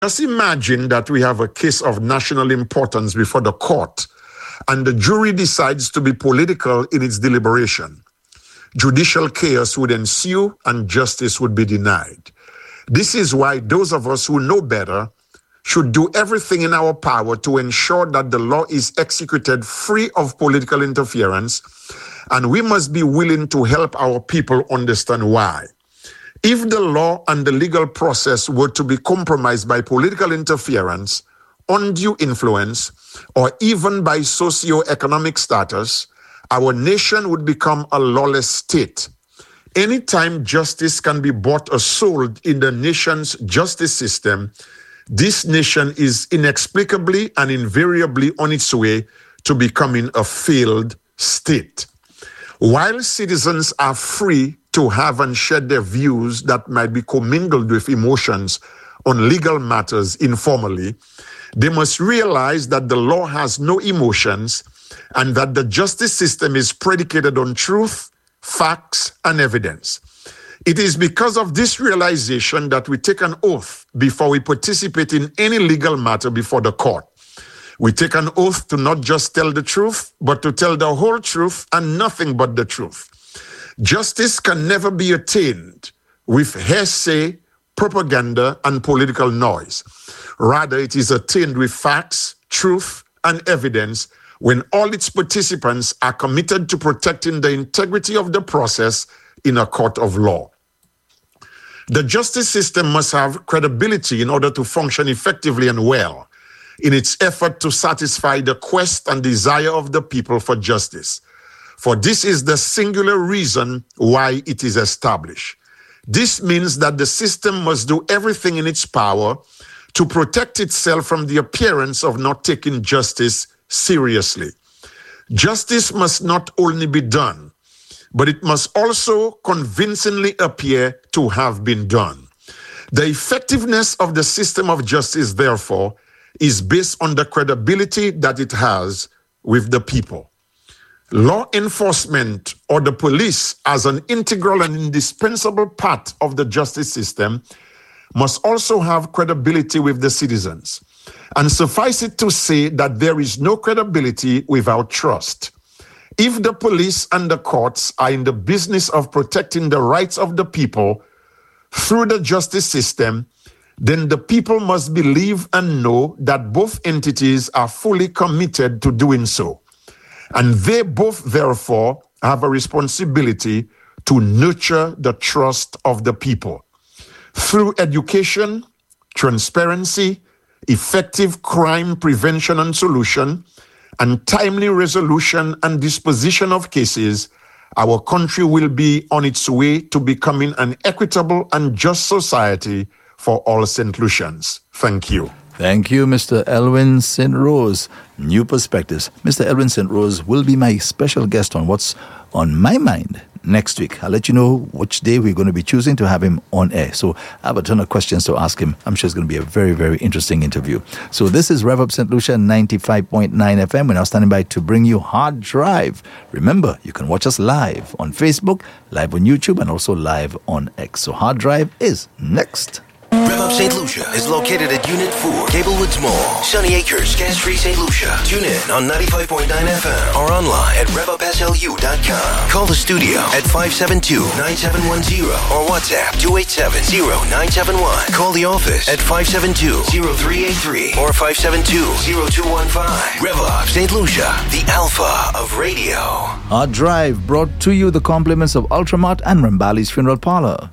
Just imagine that we have a case of national importance before the court, and the jury decides to be political in its deliberation. Judicial chaos would ensue and justice would be denied. This is why those of us who know better should do everything in our power to ensure that the law is executed free of political interference, and we must be willing to help our people understand why. If the law and the legal process were to be compromised by political interference, undue influence, or even by socio-economic status, our nation would become a lawless state. Anytime justice can be bought or sold in the nation's justice system, this nation is inexplicably and invariably on its way to becoming a failed state. While citizens are free to have and share their views that might be commingled with emotions on legal matters informally, they must realize that the law has no emotions and that the justice system is predicated on truth, facts, and evidence. It is because of this realization that we take an oath before we participate in any legal matter before the court. We take an oath to not just tell the truth, but to tell the whole truth and nothing but the truth. Justice can never be attained with hearsay, propaganda, and political noise. Rather, it is attained with facts, truth, and evidence when all its participants are committed to protecting the integrity of the process in a court of law. The justice system must have credibility in order to function effectively and well in its effort to satisfy the quest and desire of the people for justice. For this is the singular reason why it is established. This means that the system must do everything in its power to protect itself from the appearance of not taking justice seriously. Justice must not only be done, but it must also convincingly appear to have been done. The effectiveness of the system of justice, therefore, is based on the credibility that it has with the people. Law enforcement or the police, as an integral and indispensable part of the justice system, must also have credibility with the citizens. And suffice it to say that there is no credibility without trust. If the police and the courts are in the business of protecting the rights of the people through the justice system, then the people must believe and know that both entities are fully committed to doing so. And they both, therefore, have a responsibility to nurture the trust of the people. Through education, transparency, effective crime prevention and solution, and timely resolution and disposition of cases, our country will be on its way to becoming an equitable and just society for all St. Lucians. Thank you. Thank you, Mr. Elwin St. Rose. New Perspectives. Mr. Elwin St. Rose will be my special guest on What's on My Mind next week. I'll let you know which day we're going to be choosing to have him on air. So I have a ton of questions to ask him. I'm sure it's going to be a very, very interesting interview. So this is Rev Up St. Lucia 95.9 FM. We're now standing by to bring you Hard Drive. Remember, you can watch us live on Facebook, live on YouTube, and also live on X. So Hard Drive is next. Rev Up St. Lucia is located at Unit 4, Gablewoods Mall, Sunny Acres, Gas-Free St. Lucia. Tune in on 95.9 FM or online at revupslu.com. Call the studio at 572-9710 or WhatsApp 287-0971. Call the office at 572-0383 or 572-0215. Rev Up St. Lucia, the alpha of radio. Our drive brought to you the compliments of Ultramart and Rambali's Funeral Parlor.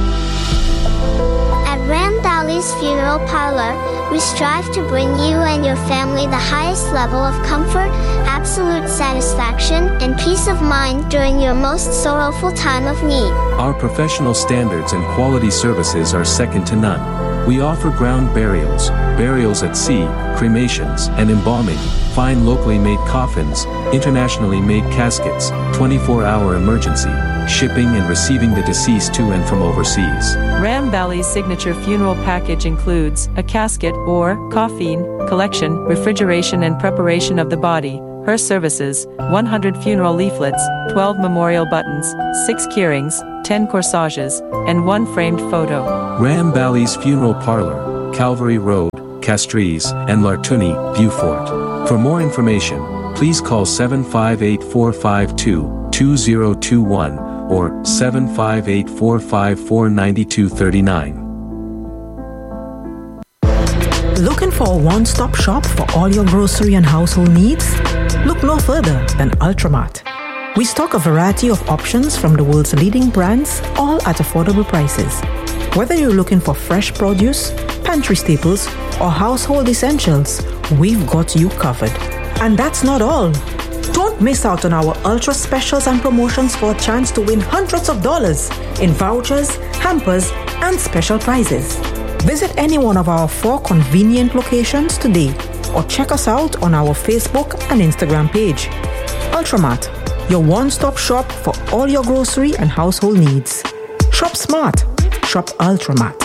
Funeral Parlor, we strive to bring you and your family the highest level of comfort, absolute satisfaction, and peace of mind during your most sorrowful time of need. Our professional standards and quality services are second to none. We offer ground burials, burials at sea, cremations, and embalming, fine locally made coffins, internationally made caskets, 24-hour emergency, shipping and receiving the deceased to and from overseas. Rambali's signature funeral package includes a casket or coffin collection, refrigeration and preparation of the body, her services, 100 funeral leaflets, 12 memorial buttons, 6 keurings, 10 corsages, and 1 framed photo. Rambali's Funeral Parlor, Calvary Road, Castries, and Lartuni, Beaufort. For more information, please call 758-452-2021 or 758-454-9239. Looking for a one-stop shop for all your grocery and household needs? Look no further than Ultramart. We stock a variety of options from the world's leading brands, all at affordable prices. Whether you're looking for fresh produce, pantry staples, or household essentials, we've got you covered. And that's not all. Don't miss out on our ultra specials and promotions for a chance to win hundreds of dollars in vouchers, hampers, and special prizes. Visit any one of our 4 convenient locations today or check us out on our Facebook and Instagram page. Ultramart, your one-stop shop for all your grocery and household needs. Shop smart. Shop Ultramart.